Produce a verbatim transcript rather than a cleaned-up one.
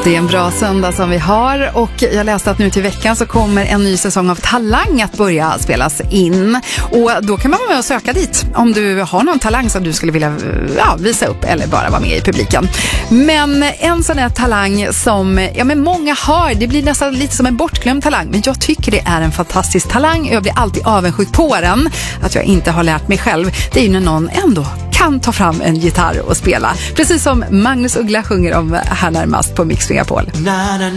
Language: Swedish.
Det är en bra söndag som vi har och jag läste att nu till veckan så kommer en ny säsong av Talang att börja spelas in. Och då kan man vara med och söka dit om du har någon talang som du skulle vilja ja, visa upp eller bara vara med i publiken. Men en sån här talang som ja, men många har, det blir nästan lite som en bortglömd talang. Men jag tycker det är en fantastisk talang. Jag blir alltid avundsjuk på den. Att jag inte har lärt mig själv. Det är ju när någon ändå kan ta fram en gitarr och spela. Precis som Magnus Uggla sjunger om här närmast på Mix Megapol.